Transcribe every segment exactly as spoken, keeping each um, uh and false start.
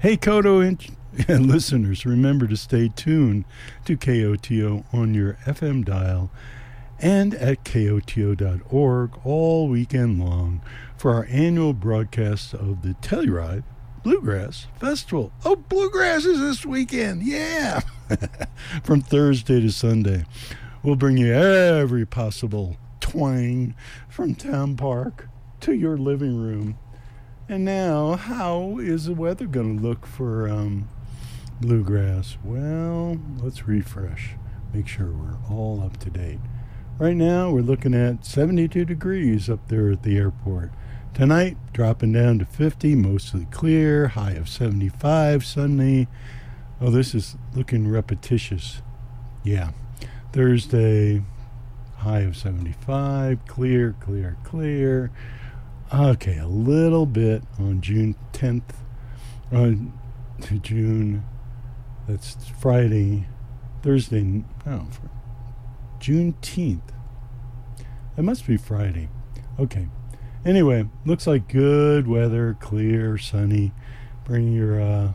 Hey, Koto and listeners, remember to stay tuned to K O T O on your F M dial and at K O T O dot org all weekend long for our annual broadcast of the Telluride Bluegrass Festival. Oh, Bluegrass is this weekend. Yeah. From Thursday to Sunday. We'll bring you every possible twang from Town Park to your living room. And now, how is the weather going to look for um, Bluegrass? Well, let's refresh. Make sure we're all up to date. Right now, we're looking at seventy-two degrees up there at the airport. Tonight, dropping down to fifty, mostly clear, high of seventy-five, sunny. Oh, this is looking repetitious. Yeah. Thursday, high of seventy-five, clear, clear, clear. Okay, a little bit on June tenth, on June, that's Friday, Thursday, no, Juneteenth. It must be Friday. Okay. Anyway, looks like good weather, clear, sunny. Bring your uh,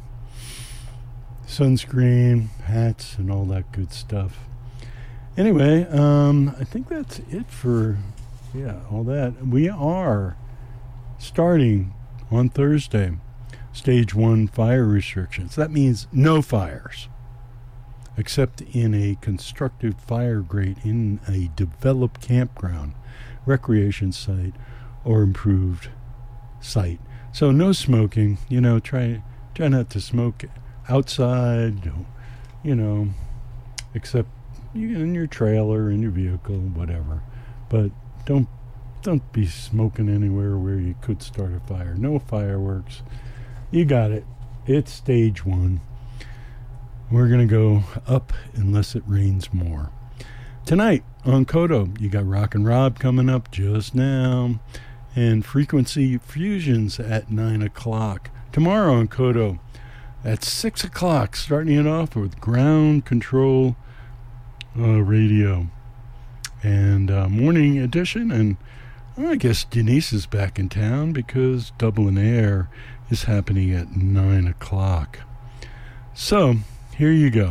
sunscreen, hats, and all that good stuff. Anyway, um, I think that's it for, yeah, all that. We are starting on Thursday, stage one fire restrictions. That means no fires, except in a constructed fire grate in a developed campground, recreation site, or improved site. So no smoking. You know, try try not to smoke outside, you know, except in your trailer, in your vehicle, whatever. But don't Don't be smoking anywhere where you could start a fire. No fireworks. You got it. It's stage one. We're going to go up unless it rains more. Tonight on Koto, you got Rock and Rob coming up just now. And Frequency Fusions at nine o'clock. Tomorrow on Koto at six o'clock, starting it off with Ground Control uh, Radio. And uh, Morning Edition, and I guess Denise is back in town because Dublin Air is happening at nine o'clock. So, here you go.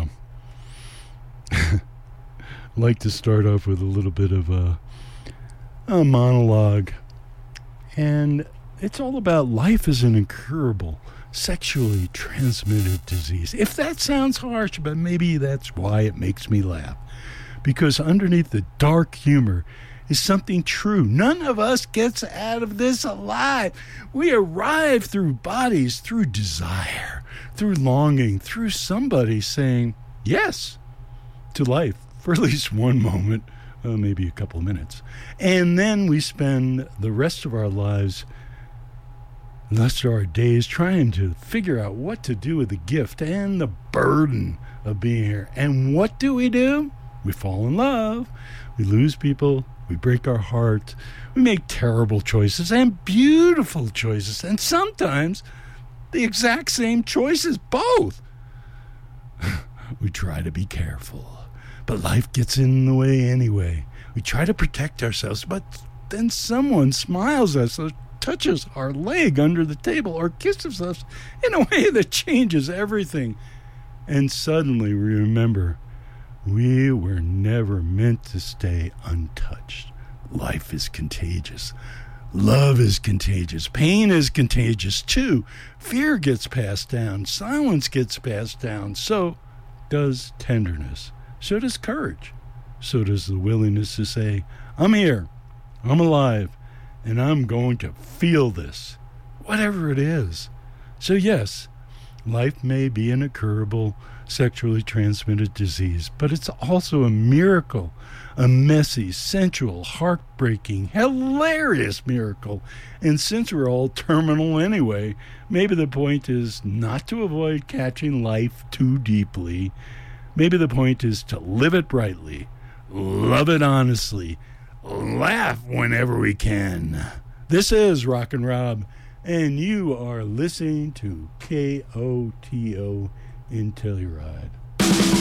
I'd like to start off with a little bit of a, a monologue. And it's all about life is an incurable, sexually transmitted disease. If that sounds harsh, but maybe that's why it makes me laugh. Because underneath the dark humor is something true. None of us gets out of this alive. We arrive through bodies, through desire, through longing, through somebody saying yes to life for at least one moment, uh, maybe a couple of minutes. And then we spend the rest of our lives, the rest of our days, trying to figure out what to do with the gift and the burden of being here. And what do we do? We fall in love. We lose people. We break our heart. We make terrible choices and beautiful choices. And sometimes the exact same choices, both. We try to be careful, but life gets in the way anyway. We try to protect ourselves, but then someone smiles at us or touches our leg under the table or kisses us in a way that changes everything. And suddenly we remember we were never meant to stay untouched. Life is contagious. Love is contagious. Pain is contagious too. Fear gets passed down. Silence gets passed down. So does tenderness. So does courage. So does the willingness to say, I'm here, I'm alive, and I'm going to feel this, whatever it is. So yes, life may be an incurable, sexually transmitted disease, but it's also a miracle, a messy, sensual, heartbreaking, hilarious miracle. And since we're all terminal anyway, maybe the point is not to avoid catching life too deeply. Maybe the point is to live it brightly, love it honestly, laugh whenever we can. This is Rock and Rob, and you are listening to K O T O in Telluride.